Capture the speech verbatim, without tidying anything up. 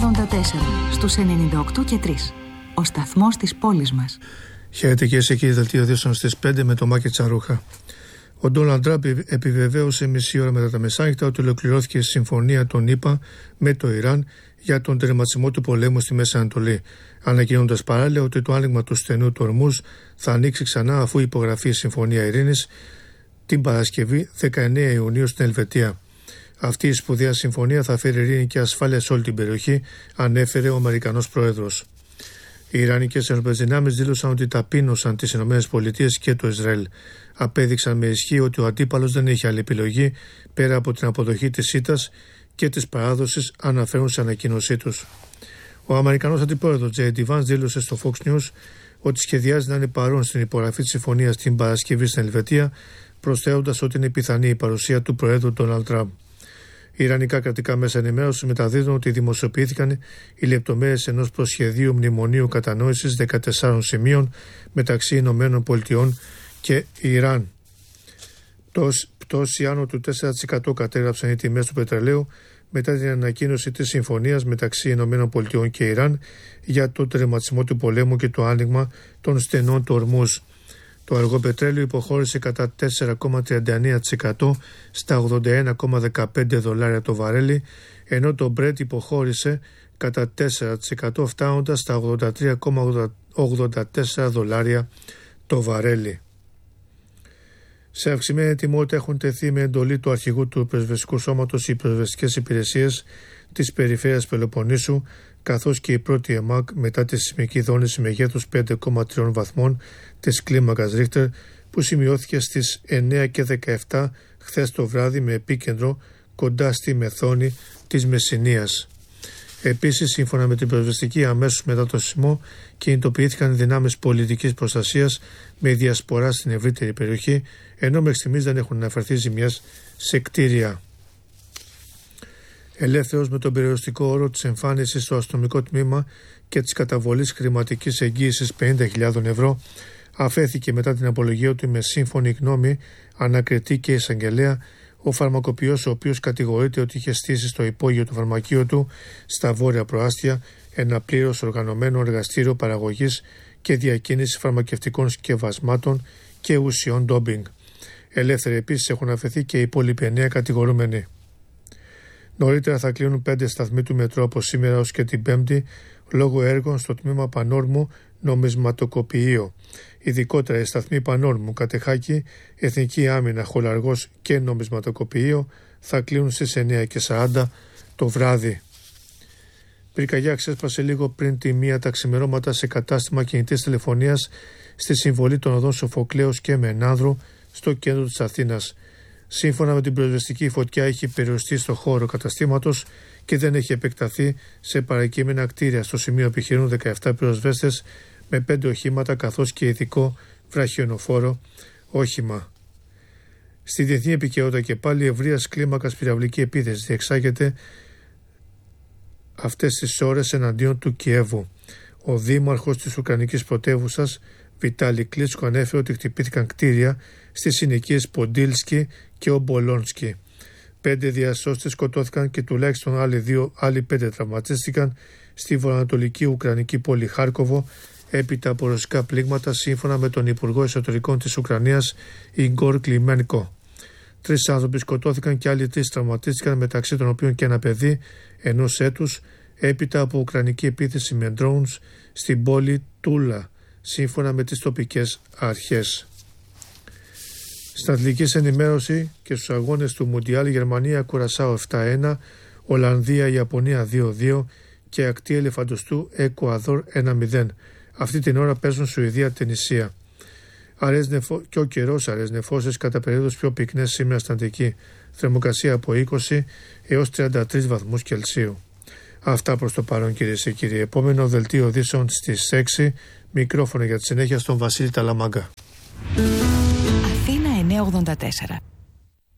ογδόντα τέσσερα στους ενενήντα οκτώ και τρία. Ο σταθμός της πόλης μας. Χαίρετε και σε κύριε δελτίο ειδήσεων στις πέντε με το Μάκη Τσαρούχα. Ο Ντόναλντ Τραμπ επιβεβαίωσε μισή ώρα μετά τα μεσάνυχτα ότι ολοκληρώθηκε η συμφωνία των ΗΠΑ με το Ιράν για τον τερματισμό του πολέμου στη Μέση Ανατολή, ανακοινώντας παράλληλα ότι το άνοιγμα του στενού του Ορμούζ θα ανοίξει ξανά αφού υπογραφεί η Συμφωνία Ειρήνης την Παρασκευή δεκαεννέα Ιουνίου στην Ελβετία. Αυτή η σπουδαία συμφωνία θα φέρει ειρήνη και ασφάλεια σε όλη την περιοχή, ανέφερε ο Αμερικανός Πρόεδρος. Οι Ιρανικές ενόπλες δυνάμεις δήλωσαν ότι ταπείνωσαν τις ΗΠΑ και το Ισραήλ. Απέδειξαν με ισχύ ότι ο αντίπαλος δεν έχει άλλη επιλογή πέρα από την αποδοχή της ΣΥΤΑς και της παράδοσης, αναφέρουν σε ανακοίνωσή τους. Ο Αμερικανός Αντιπρόεδρος Τζέι ντι Vance δήλωσε στο Fox News ότι σχεδιάζει να είναι παρόν στην υπογραφή της συμφωνίας την Παρασκευή στην Ελβετία, προσθέτοντας ότι είναι πιθανή η παρουσία του Προέδρου Ντόναλντ Τραμπ. Οι Ιρανικά κρατικά μέσα ενημέρωσης μεταδίδουν ότι δημοσιοποιήθηκαν οι λεπτομέρειες ενός προσχεδίου μνημονίου κατανόησης δεκατεσσάρων σημείων μεταξύ Ηνωμένων Πολιτειών και Ιράν. Πτώση άνω του τέσσερα τοις εκατό κατέγραψαν οι τιμές του πετρελαίου μετά την ανακοίνωση της συμφωνίας μεταξύ Ηνωμένων Πολιτειών και Ιράν για το τερματισμό του πολέμου και το άνοιγμα των στενών του Ορμούζ. Το αργό πετρέλαιο υποχώρησε κατά τέσσερα κόμμα τριάντα εννέα τοις εκατό στα ογδόντα ένα κόμμα δεκαπέντε δολάρια το βαρέλι, ενώ το Brent υποχώρησε κατά τέσσερα τοις εκατό φτάνοντας στα ογδόντα τρία κόμμα ογδόντα τέσσερα δολάρια το βαρέλι. Σε αυξημένη τιμότητα έχουν τεθεί με εντολή του αρχηγού του Πυροσβεστικού Σώματος οι πυροσβεστικές υπηρεσίες της περιφέρειας Πελοποννήσου, καθώς και η πρώτη ΕΜΑΚ μετά τη σεισμική δόνηση μεγέθους πέντε κόμμα τρία βαθμών της κλίμακας Ρίχτερ που σημειώθηκε στις εννέα και δεκαεπτά χθες το βράδυ με επίκεντρο κοντά στη Μεθόνη της Μεσσηνίας. Επίσης, σύμφωνα με την πυροσβεστική, αμέσως μετά το σεισμό κινητοποιήθηκαν δυνάμεις πολιτικής προστασίας με διασπορά στην ευρύτερη περιοχή, ενώ μέχρι στιγμής δεν έχουν αναφερθεί ζημιές σε κτίρια. Ελεύθερος με τον περιοριστικό όρο της εμφάνισης στο αστυνομικό τμήμα και της καταβολής χρηματικής εγγύησης πενήντα χιλιάδες ευρώ, αφέθηκε μετά την απολογία του με σύμφωνη γνώμη ανακριτή και εισαγγελέα ο φαρμακοποιός, ο οποίος κατηγορείται ότι είχε στήσει στο υπόγειο του φαρμακείου του στα Βόρεια Προάστια ένα πλήρως οργανωμένο εργαστήριο παραγωγής και διακίνησης φαρμακευτικών συσκευασμάτων και ουσιών ντόμπινγκ. Ελεύθεροι επίσης έχουν αφαιθεί και οι υπόλοιποι εννέα κατηγορούμενοι. Νωρίτερα θα κλείνουν πέντε σταθμοί του μετρό από σήμερα ως και την Πέμπτη λόγω έργων στο τμήμα Πανόρμου νομισματοκοποιείο. Ειδικότερα οι σταθμοί Πανόρμου, Κατεχάκη, Εθνική Άμυνα, Χολαργός και νομισματοκοποιείο θα κλείνουν στις εννέα και σαράντα το βράδυ. Πυρκαγιά ξέσπασε λίγο πριν τη μία τα ξημερώματα σε κατάστημα κινητής τηλεφωνίας στη συμβολή των οδών Σοφοκλέους και Μενάνδρου στο κέντρο της Αθήνας. Σύμφωνα με την πυροσβεστική, η φωτιά έχει περιοριστεί στο χώρο καταστήματος και δεν έχει επεκταθεί σε παρακείμενα κτίρια. Στο σημείο επιχειρούν δεκαεπτά πυροσβέστες με πέντε οχήματα καθώς και ειδικό βραχιονοφόρο όχημα. Στη διεθνή επικαιρότητα και πάλι ευρείας κλίμακας πυραυλική επίθεση διεξάγεται αυτές τις ώρες εναντίον του Κιέβου. Ο δήμαρχος της Ουκρανικής πρωτεύουσας Βιτάλη Κλίτσκο ανέφερε ότι χτυπήθηκαν κτίρια στις συνοικίες Ποντίλσκι και Ομπολόνσκι. Πέντε διασώστες σκοτώθηκαν και τουλάχιστον άλλοι, δύο, άλλοι πέντε τραυματίστηκαν στη βορειοανατολική Ουκρανική πόλη Χάρκοβο έπειτα από ρωσικά πλήγματα, σύμφωνα με τον Υπουργό Εσωτερικών της Ουκρανίας Ιγκόρ Κλιμένικο. Τρεις άνθρωποι σκοτώθηκαν και άλλοι τρεις τραυματίστηκαν, μεταξύ των οποίων και ένα παιδί ενός έτους, έπειτα από ουκρανική επίθεση με drones στην πόλη Τούλα, σύμφωνα με τις τοπικές αρχές. Στην αθλητική ενημέρωση και στους αγώνες του Μουντιάλ, Γερμανία Κουρασάο επτά ένα, Ολλανδία Ιαπωνία δύο δύο και ακτή ελεφαντοστού Εκουαδόρ ένα μηδέν. Αυτή την ώρα παίζουν Σουηδία Τινησία. Νεφο... Και ο καιρός αραιές νεφώσεις κατά περίοδους πιο πυκνές σήμερα στην Αττική. Θερμοκρασία από είκοσι έως τριάντα τρεις βαθμούς Κελσίου. Αυτά προς το παρόν, κυρίες και κύριοι. Επόμενο δελτίο ειδήσεων στις έξι. Μικρόφωνο για τη συνέχεια στον Βασίλη Ταλαμάγκα. Αθήνα εννιακόσια ογδόντα τέσσερα.